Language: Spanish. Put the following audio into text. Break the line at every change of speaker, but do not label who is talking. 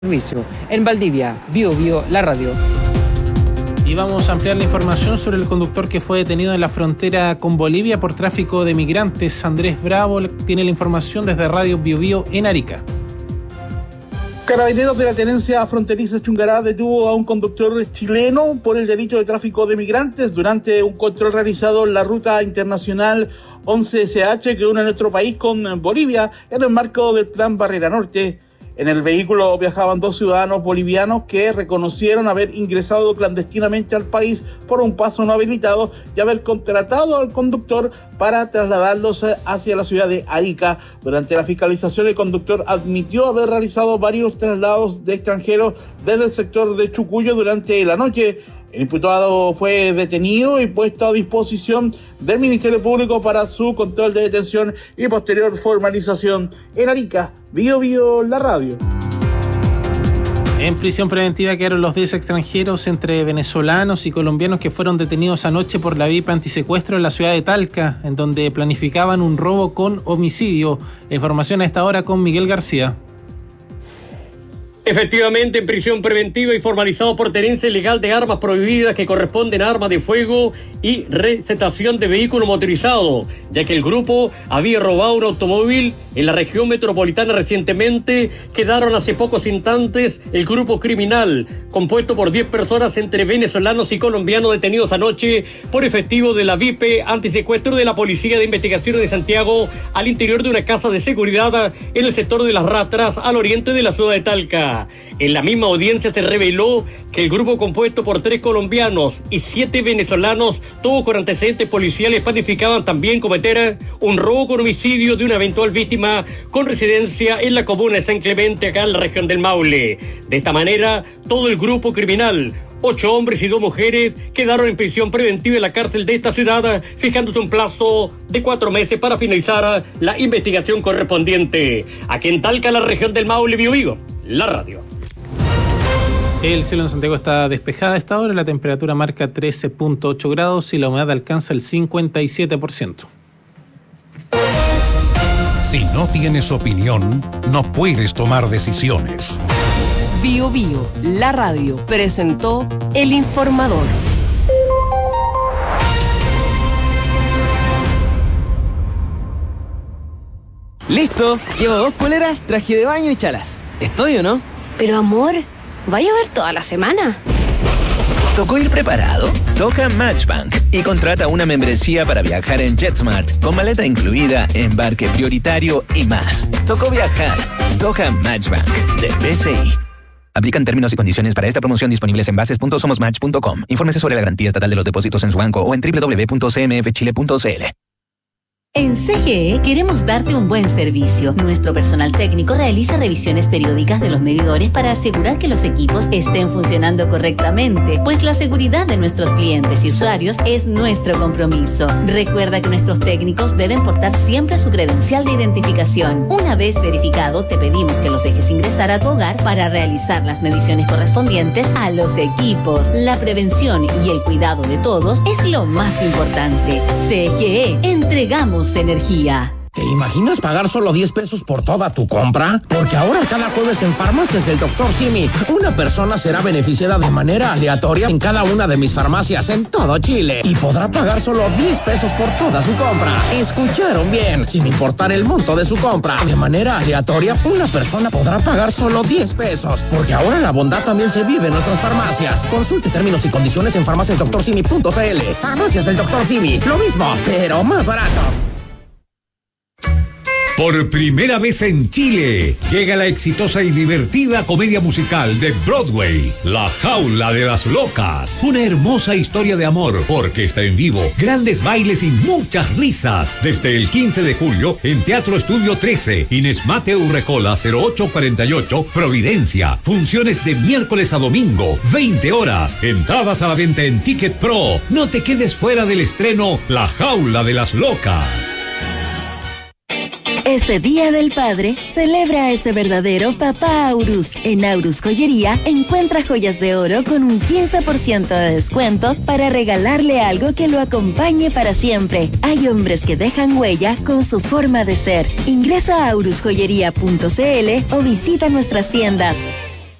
Servicio. En Valdivia, Bio Bio, la radio.
Y vamos a ampliar la información sobre el conductor que fue detenido en la frontera con Bolivia por tráfico de migrantes. Andrés Bravo tiene la información desde Radio Bio Bio en Arica.
Carabineros de la Tenencia Fronteriza Chungará detuvo a un conductor chileno por el delito de tráfico de migrantes durante un control realizado en la ruta internacional 11SH que une nuestro país con Bolivia en el marco del Plan Barrera Norte. En el vehículo viajaban 2 ciudadanos bolivianos que reconocieron haber ingresado clandestinamente al país por un paso no habilitado y haber contratado al conductor para trasladarlos hacia la ciudad de Arica. Durante la fiscalización, el conductor admitió haber realizado varios traslados de extranjeros desde el sector de Chucuyo durante la noche. El imputado fue detenido y puesto a disposición del Ministerio Público para su control de detención y posterior formalización. En Arica, Bio Bio, la radio.
En prisión preventiva quedaron los 10 extranjeros entre venezolanos y colombianos que fueron detenidos anoche por la VIP antisecuestro en la ciudad de Talca, en donde planificaban un robo con homicidio. La información a esta hora con Miguel García.
Efectivamente, en prisión preventiva y formalizado por tenencia ilegal de armas prohibidas que corresponden a armas de fuego y receptación de vehículo motorizado, ya que el grupo había robado un automóvil en la región metropolitana recientemente. Quedaron hace pocos instantes el grupo criminal, compuesto por 10 personas entre venezolanos y colombianos detenidos anoche por efectivo de la VIP antisecuestro de la Policía de Investigaciones de Santiago al interior de una casa de seguridad en el sector de Las Rastras, al oriente de la ciudad de Talca. En la misma audiencia se reveló que el grupo compuesto por 3 colombianos y 7 venezolanos, todos con antecedentes policiales, planificaban también cometer un robo con homicidio de una eventual víctima con residencia en la comuna de San Clemente, acá en la región del Maule. De esta manera, todo el grupo criminal, 8 hombres y 2 mujeres, quedaron en prisión preventiva en la cárcel de esta ciudad, fijándose un plazo de 4 meses para finalizar la investigación correspondiente. Aquí en Talca, la región del Maule, Bio Bio, la radio.
El cielo en Santiago está despejado a esta hora, la temperatura marca 13.8 grados y la humedad alcanza el 57%.
Si no tienes opinión, no puedes tomar decisiones.
Bio Bio, la radio, presentó El Informador.
Listo, llevo 2 poleras, traje de baño y chalas. ¿Estoy o no?
Pero amor, ¿va a llover toda la semana?
¿Tocó ir preparado? Toca Matchbank y contrata una membresía para viajar en JetSmart con maleta incluida, embarque prioritario y más. Tocó viajar. Toca Matchbank de BCI. Aplican términos y condiciones para esta promoción disponibles en bases.somosmatch.com. Infórmese sobre la garantía estatal de los depósitos en su banco o en www.cmfchile.cl.
En CGE queremos darte un buen servicio. Nuestro personal técnico realiza revisiones periódicas de los medidores para asegurar que los equipos estén funcionando correctamente, pues la seguridad de nuestros clientes y usuarios es nuestro compromiso. Recuerda que nuestros técnicos deben portar siempre su credencial de identificación. Una vez verificado, te pedimos que los dejes ingresar a tu hogar para realizar las mediciones correspondientes a los equipos. La prevención y el cuidado de todos es lo más importante. CGE, entregamos energía.
¿Te imaginas pagar solo 10 pesos por toda tu compra? Porque ahora cada jueves en Farmacias del Dr. Simi, una persona será beneficiada de manera aleatoria en cada una de mis farmacias en todo Chile y podrá pagar solo 10 pesos por toda su compra. ¿Escucharon bien? Sin importar el monto de su compra, de manera aleatoria, una persona podrá pagar solo 10 pesos. Porque ahora la bondad también se vive en nuestras farmacias. Consulte términos y condiciones en farmaciasdoctorsimi.cl. Farmacias del Dr. Simi, lo mismo, pero más barato.
Por primera vez en Chile, llega la exitosa y divertida comedia musical de Broadway, La Jaula de las Locas. Una hermosa historia de amor, orquesta en vivo, grandes bailes y muchas risas. Desde el 15 de julio en Teatro Estudio 13, Inés Mateo Urrejola 0848, Providencia. Funciones de miércoles a domingo, 20 horas. Entradas a la venta en Ticket Pro. No te quedes fuera del estreno La Jaula de las Locas.
Este Día del Padre, celebra a ese verdadero papá Aurus. En Aurus Joyería, encuentra joyas de oro con un 15% de descuento para regalarle algo que lo acompañe para siempre. Hay hombres que dejan huella con su forma de ser. Ingresa a aurusjoyería.cl o visita nuestras tiendas.